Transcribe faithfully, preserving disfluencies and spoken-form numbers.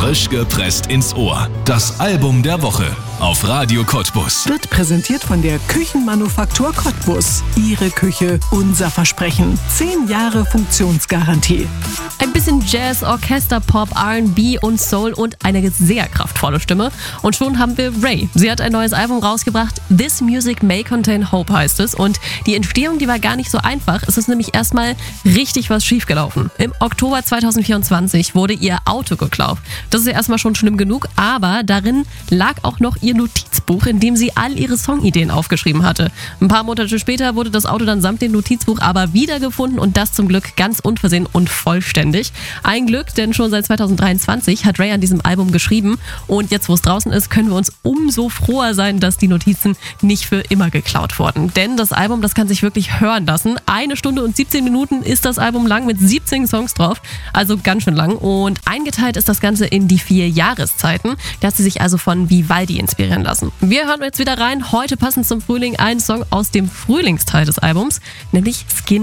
Frisch gepresst ins Ohr. Das Album der Woche auf Radio Cottbus. Wird präsentiert von der Küchenmanufaktur Cottbus. Ihre Küche, unser Versprechen. Zehn Jahre Funktionsgarantie. Ein bisschen Jazz, Orchester, Pop, R und B und Soul und eine sehr kraftvolle Stimme. Und schon haben wir Ray. Sie hat ein neues Album rausgebracht. This Music May Contain Hope heißt es. Und die Entstehung, die war gar nicht so einfach. Es ist nämlich erstmal richtig was schiefgelaufen. Im Oktober zweitausendvierundzwanzig wurde ihr Auto geklaut. Das ist ja erstmal schon schlimm genug, aber darin lag auch noch ihr Notizbuch, in dem sie all ihre Songideen aufgeschrieben hatte. Ein paar Monate später wurde das Auto dann samt dem Notizbuch aber wiedergefunden und das zum Glück ganz unversehen und vollständig. Ein Glück, denn schon seit zweitausenddreiundzwanzig hat Ray an diesem Album geschrieben und jetzt, wo es draußen ist, können wir uns umso froher sein, dass die Notizen nicht für immer geklaut wurden. Denn das Album, das kann sich wirklich hören lassen. Eine Stunde und siebzehn Minuten ist das Album lang mit siebzehn Songs drauf, also ganz schön lang. Und eingeteilt ist das Ganze in die vier Jahreszeiten. Da hat sie sich also von Vivaldi inspirieren lassen. Wir hören jetzt wieder rein. Heute passend zum Frühling ein Song aus dem Frühlingsteil des Albums, nämlich Skin